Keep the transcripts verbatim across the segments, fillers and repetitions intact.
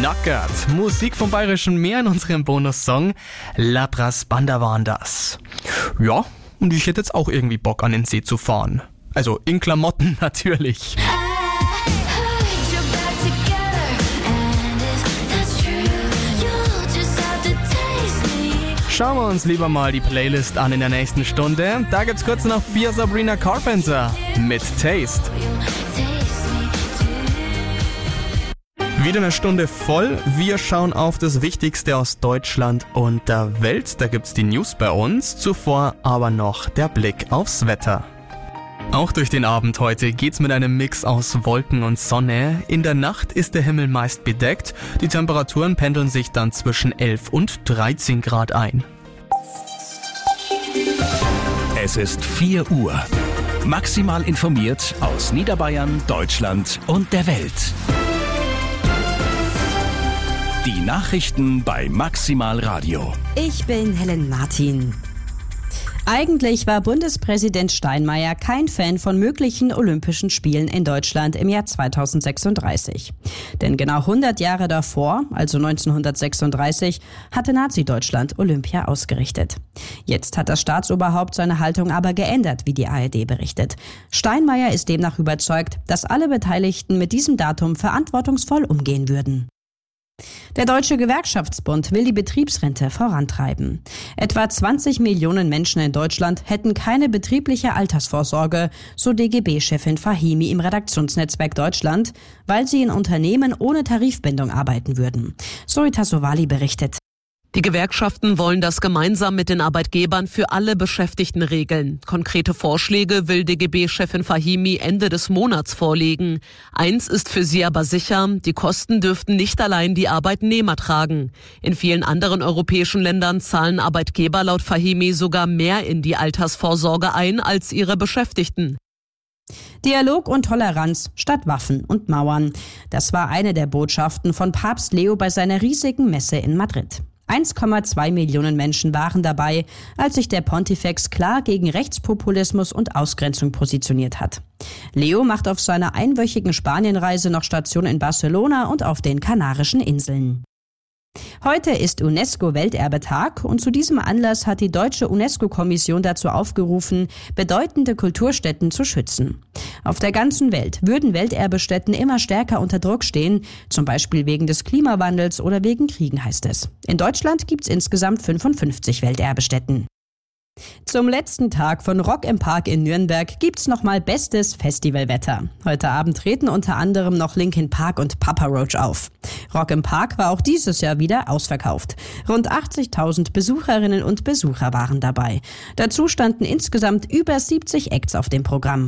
Nackert. Musik vom Bayerischen Meer in unserem Bonussong. Labras Banda waren das. Ja, und ich hätte jetzt auch irgendwie Bock an den See zu fahren. Also in Klamotten natürlich. Schauen wir uns lieber mal die Playlist an in der nächsten Stunde. Da gibt's kurz noch vier Sabrina Carpenter mit Taste. Wieder eine Stunde voll. Wir schauen auf das Wichtigste aus Deutschland und der Welt. Da gibt's die News bei uns. Zuvor aber noch der Blick aufs Wetter. Auch durch den Abend heute geht's mit einem Mix aus Wolken und Sonne. In der Nacht ist der Himmel meist bedeckt. Die Temperaturen pendeln sich dann zwischen elf und dreizehn Grad ein. Es ist vier Uhr. Maximal informiert aus Niederbayern, Deutschland und der Welt. Die Nachrichten bei Maximal Radio. Ich bin Helen Martin. Eigentlich war Bundespräsident Steinmeier kein Fan von möglichen Olympischen Spielen in Deutschland im Jahr zweitausendsechsunddreißig. Denn genau hundert Jahre davor, also neunzehnhundertsechsunddreißig, hatte Nazi-Deutschland Olympia ausgerichtet. Jetzt hat das Staatsoberhaupt seine Haltung aber geändert, wie die A R D berichtet. Steinmeier ist demnach überzeugt, dass alle Beteiligten mit diesem Datum verantwortungsvoll umgehen würden. Der Deutsche Gewerkschaftsbund will die Betriebsrente vorantreiben. Etwa zwanzig Millionen Menschen in Deutschland hätten keine betriebliche Altersvorsorge, so D G B-Chefin Fahimi im Redaktionsnetzwerk Deutschland, weil sie in Unternehmen ohne Tarifbindung arbeiten würden. Zoe Sowali berichtet. Die Gewerkschaften wollen das gemeinsam mit den Arbeitgebern für alle Beschäftigten regeln. Konkrete Vorschläge will D G B-Chefin Fahimi Ende des Monats vorlegen. Eins ist für sie aber sicher, die Kosten dürften nicht allein die Arbeitnehmer tragen. In vielen anderen europäischen Ländern zahlen Arbeitgeber laut Fahimi sogar mehr in die Altersvorsorge ein als ihre Beschäftigten. Dialog und Toleranz statt Waffen und Mauern. Das war eine der Botschaften von Papst Leo bei seiner riesigen Messe in Madrid. eins Komma zwei Millionen Menschen waren dabei, als sich der Pontifex klar gegen Rechtspopulismus und Ausgrenzung positioniert hat. Leo macht auf seiner einwöchigen Spanienreise noch Station in Barcelona und auf den Kanarischen Inseln. Heute ist UNESCO-Welterbetag und zu diesem Anlass hat die Deutsche UNESCO-Kommission dazu aufgerufen, bedeutende Kulturstätten zu schützen. Auf der ganzen Welt würden Welterbestätten immer stärker unter Druck stehen, zum Beispiel wegen des Klimawandels oder wegen Kriegen, heißt es. In Deutschland gibt's insgesamt fünfundfünfzig Welterbestätten. Zum letzten Tag von Rock im Park in Nürnberg gibt's nochmal bestes Festivalwetter. Heute Abend treten unter anderem noch Linkin Park und Papa Roach auf. Rock im Park war auch dieses Jahr wieder ausverkauft. Rund achtzigtausend Besucherinnen und Besucher waren dabei. Dazu standen insgesamt über siebzig Acts auf dem Programm.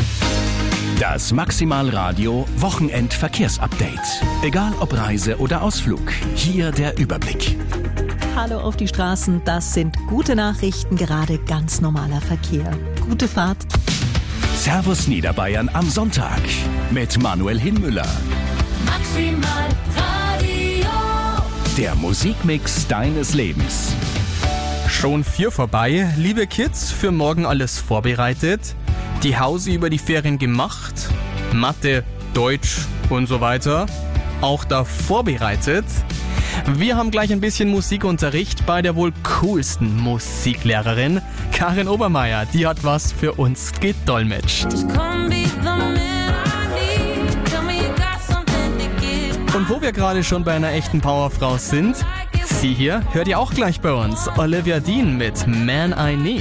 Das Maximal Radio Wochenend-Verkehrsupdate. Egal ob Reise oder Ausflug, hier der Überblick. Hallo auf die Straßen, das sind gute Nachrichten, gerade ganz normaler Verkehr. Gute Fahrt. Servus Niederbayern am Sonntag mit Manuel Hinmüller. Maximal Radio. Der Musikmix deines Lebens. Schon vier vorbei. Liebe Kids, für morgen alles vorbereitet? Die Hause über die Ferien gemacht? Mathe, Deutsch und so weiter? Auch da vorbereitet? Wir haben gleich ein bisschen Musikunterricht bei der wohl coolsten Musiklehrerin, Karin Obermeier. Die hat was für uns gedolmetscht. Und wo wir gerade schon bei einer echten Powerfrau sind, sie hier hört ihr auch gleich bei uns. Olivia Dean mit Man I Need.